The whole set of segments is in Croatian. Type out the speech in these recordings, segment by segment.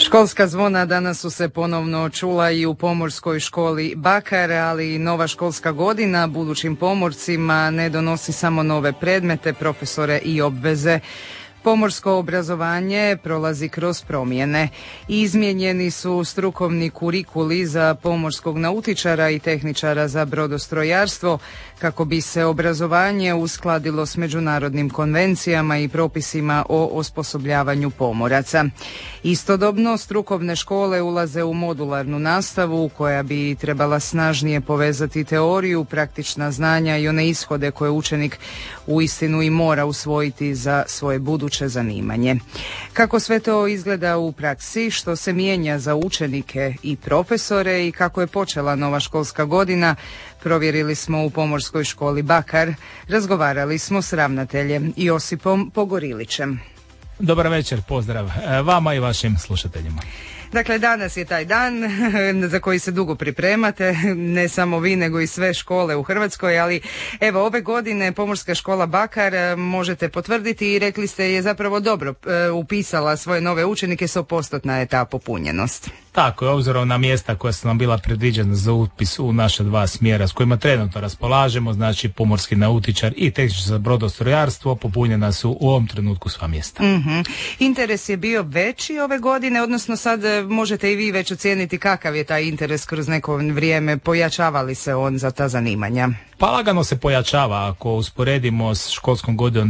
Školska zvona danas su se ponovno čula i u pomorskoj školi Bakar, ali nova školska godina budućim pomorcima ne donosi samo nove predmete, profesore i obveze. Pomorsko obrazovanje prolazi kroz promjene. Izmijenjeni su strukovni kurikuli za pomorskog nautičara i tehničara za brodostrojarstvo kako bi se obrazovanje uskladilo s međunarodnim konvencijama i propisima o osposobljavanju pomoraca. Istodobno, strukovne škole ulaze u modularnu nastavu koja bi trebala snažnije povezati teoriju, praktična znanja i one ishode koje učenik uistinu i mora usvojiti za svoje buduće zanimanje. Kako sve to izgleda u praksi, što se mijenja za učenike i profesore i kako je počela nova školska godina, provjerili smo u pomorskoj školi Bakar. Razgovarali smo s ravnateljem Josipom Pogorilićem. Dobar večer, pozdrav vama i vašim slušateljima. Dakle, danas je taj dan za koji se dugo pripremate, ne samo vi nego i sve škole u Hrvatskoj, ali evo ove godine Pomorska škola Bakar, možete potvrditi i rekli ste je zapravo dobro upisala svoje nove učenike, 100% je ta popunjenost. Tako je, obzirom na mjesta koja su nam bila predviđena za upis u naša dva smjera s kojima trenutno raspolažemo, znači pomorski nautičar i tehničar za brodostrojarstvo, popunjena su u ovom trenutku sva mjesta. Interes je bio veći ove godine, odnosno sad možete i vi već ocijeniti kakav je taj interes kroz neko vrijeme, pojačava li se on za ta zanimanja? Pa lagano se pojačava, ako usporedimo s školskom godinom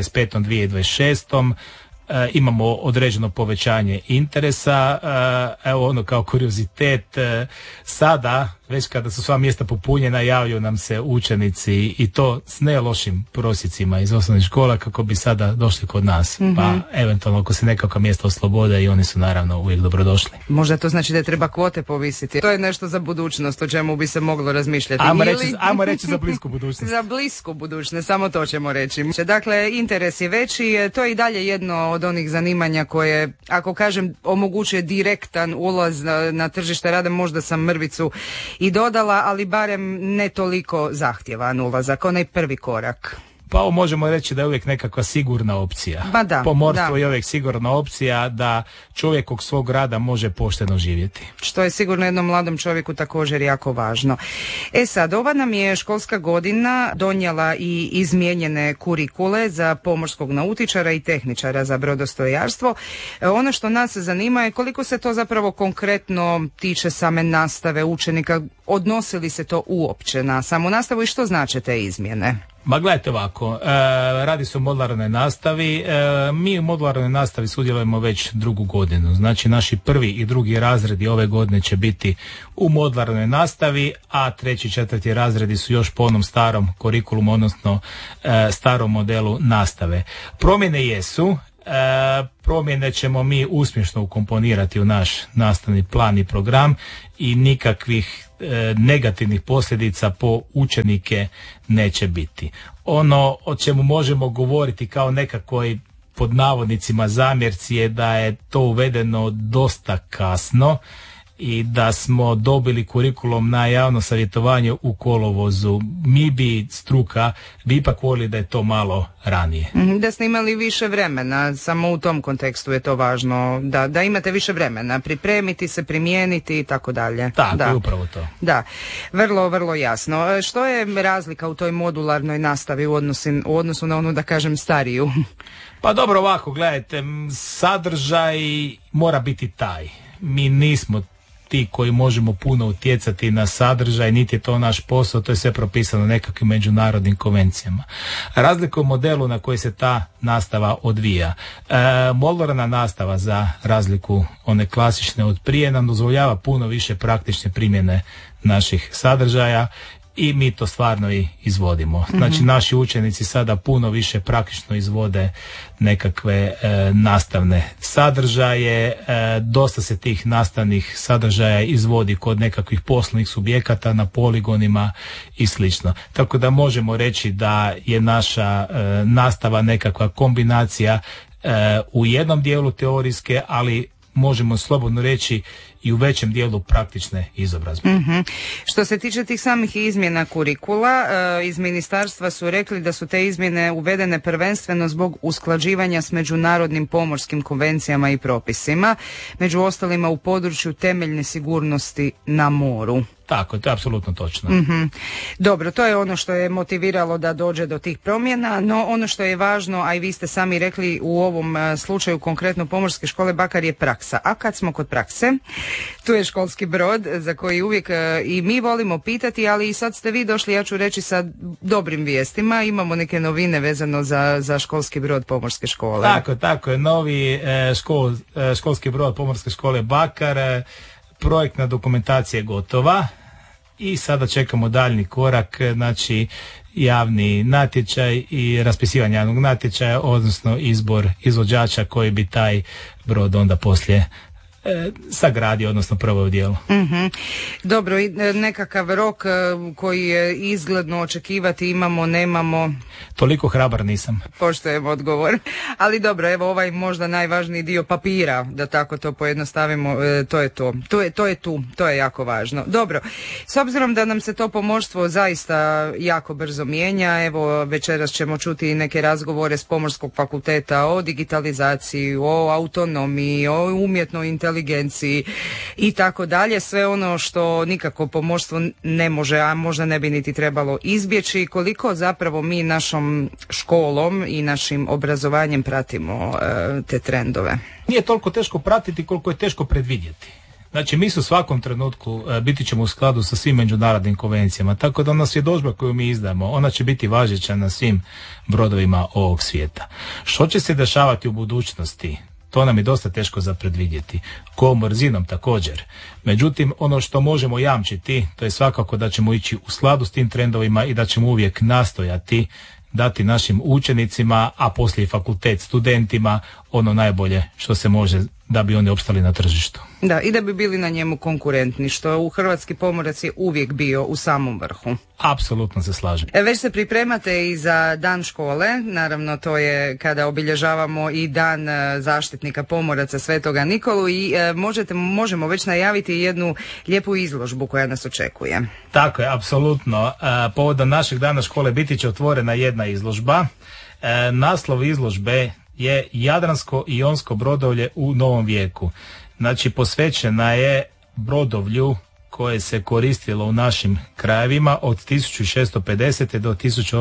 2025-2026, imamo određeno povećanje interesa. Evo ono kao kuriozitet, sada već kada su sva mjesta popunjena javljaju nam se učenici i to s ne lošim prosjecima iz osnovnih škola kako bi sada došli kod nas. Pa eventualno ako se nekakva mjesta oslobode i oni su naravno uvijek dobrodošli. Možda to znači da treba kvote povisiti. To je nešto za budućnost o čemu bi se moglo razmišljati. Ajmo reći za blisku budućnost. Za blisku budućnost, samo to ćemo reći. Dakle, interes je veći, to je i dalje jedno od onih zanimanja koje, ako kažem, omogućuje direktan ulaz na tržište rada, možda sam mrvicu i dodala, ali barem ne toliko zahtjevan ulazak, onaj prvi korak. Pa možemo reći da je uvijek nekakva sigurna opcija. Pomorstvo je uvijek sigurna opcija da čovjek od svog rada može pošteno živjeti. Što je sigurno jednom mladom čovjeku također jako važno. Sad, ova nam je školska godina donijela i izmijenjene kurikule za pomorskog nautičara i tehničara za brodostrojarstvo. Ono što nas zanima je koliko se to zapravo konkretno tiče same nastave učenika, odnosi li se to uopće na samu nastavu i što znače te izmjene? Ma gledajte ovako, radi se o modularnoj nastavi, mi u modularnoj nastavi sudjelujemo već drugu godinu, znači naši prvi i drugi razredi ove godine će biti u modularnoj nastavi, a treći i četvrti razredi su još po onom starom kurikulumu, odnosno starom modelu nastave. Promjene jesu, promjene ćemo mi uspješno ukomponirati u naš nastavni plan i program i nikakvih negativnih posljedica po učenike neće biti. Ono o čemu možemo govoriti kao nekakvoj pod navodnicima zamjerci je da je to uvedeno dosta kasno i da smo dobili kurikulum na javno savjetovanje u kolovozu. Mi bi struka bi ipak voljeli da je to malo ranije. Da ste imali više vremena, samo u tom kontekstu je to važno, da imate više vremena, pripremiti se, primijeniti i tako dalje. Tako je upravo to. Da, vrlo, vrlo jasno. Što je razlika u toj modularnoj nastavi u odnosu na onu, da kažem, stariju? Pa dobro, ovako, gledajte, sadržaj mora biti taj. Mi nismo ti koji možemo puno utjecati na sadržaj, niti je to naš posao, to je sve propisano nekakvim međunarodnim konvencijama. Razlika u modelu na koji se ta nastava odvija. Modularna nastava, za razliku one klasične od prije, nam dozvoljava puno više praktične primjene naših sadržaja i mi to stvarno i izvodimo. Znači naši učenici sada puno više praktično izvode nekakve nastavne sadržaje, dosta se tih nastavnih sadržaja izvodi kod nekakvih poslovnih subjekata na poligonima i slično. Tako da možemo reći da je naša nastava nekakva kombinacija u jednom dijelu teorijske, ali možemo slobodno reći i u većem dijelu praktične izobrazbe. Što se tiče tih samih izmjena kurikula, iz ministarstva su rekli da su te izmjene uvedene prvenstveno zbog usklađivanja s međunarodnim pomorskim konvencijama i propisima, među ostalima u području temeljne sigurnosti na moru. Tako, to je apsolutno točno. Dobro, to je ono što je motiviralo da dođe do tih promjena, no ono što je važno, a i vi ste sami rekli u ovom slučaju konkretno Pomorske škole Bakar, je praksa. A kad smo kod prakse, tu je školski brod za koji uvijek i mi volimo pitati, ali i sad ste vi došli, ja ću reći, sa dobrim vijestima. Imamo neke novine vezano za školski brod Pomorske škole. Tako je, novi školski brod Pomorske škole Bakar, projektna dokumentacija je gotova i sada čekamo daljni korak, znači javni natječaj i raspisivanje javnog natječaja, odnosno izbor izvođača koji bi taj brod onda poslije sagradio, odnosno prvo u dijelu. Dobro, i nekakav rok koji je izgledno očekivati imamo, nemamo? Toliko hrabar nisam. Poštujem odgovor. Ali dobro, evo ovaj možda najvažniji dio papira, da tako to pojednostavimo, to je to. To je jako važno. Dobro, s obzirom da nam se to pomorstvo zaista jako brzo mijenja, evo večeras ćemo čuti neke razgovore s Pomorskog fakulteta o digitalizaciji, o autonomiji, o umjetnoj inteligenciji i tako dalje, sve ono što nikako pomorstvo ne može, a možda ne bi niti trebalo izbjeći. Koliko zapravo mi našom školom i našim obrazovanjem pratimo te trendove? Nije toliko teško pratiti koliko je teško predvidjeti. Znači, mi u svakom trenutku biti ćemo u skladu sa svim međunarodnim konvencijama, tako da ona svjedodžba koju mi izdamo, ona će biti važeća na svim brodovima ovog svijeta. Što će se dešavati u budućnosti? To nam je dosta teško za predvidjeti. Kojom brzinom također. Međutim, ono što možemo jamčiti, to je svakako da ćemo ići u skladu s tim trendovima i da ćemo uvijek nastojati dati našim učenicima, a poslije i fakultet studentima, ono najbolje što se može da bi oni opstali na tržištu. Da, i da bi bili na njemu konkurentni, što u hrvatski pomorac je uvijek bio u samom vrhu. Apsolutno se slažem. Već se pripremate i za dan škole, naravno to je kada obilježavamo i dan zaštitnika pomoraca Svetoga Nikolu i možemo već najaviti jednu lijepu izložbu koja nas očekuje. Tako je, apsolutno. Povodom našeg dana škole biti će otvorena jedna izložba. Naslov izložbe je Jadransko-ionsko brodovlje u novom vijeku. Znači, posvećena je brodovlju koje se koristilo u našim krajevima od 1650. do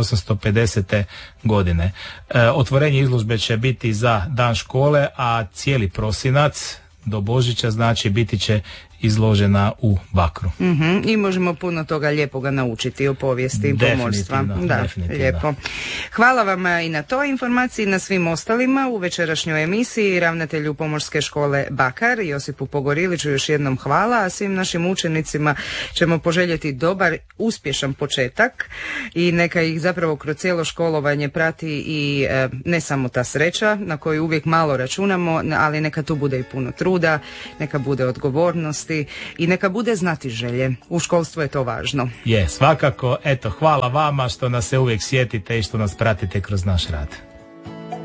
1850. godine. Otvorenje izložbe će biti za dan škole, a cijeli prosinac do Božića, znači, biti će izložena u Bakru. I možemo puno toga lijepoga naučiti o povijesti pomorstva. Da, lijepo. Hvala vam i na toj informaciji, na svim ostalima u večerašnjoj emisiji. Ravnatelju Pomorske škole Bakar, Josipu Pogoriliću, još jednom hvala, a svim našim učenicima ćemo poželjeti dobar, uspješan početak i neka ih zapravo kroz cijelo školovanje prati i ne samo ta sreća na koju uvijek malo računamo, ali neka tu bude i puno truda, neka bude odgovornosti i neka bude znatiželje. U školstvu je to važno. Je, svakako. Eto, hvala vama što nas se uvijek sjetite i što nas pratite kroz naš rad.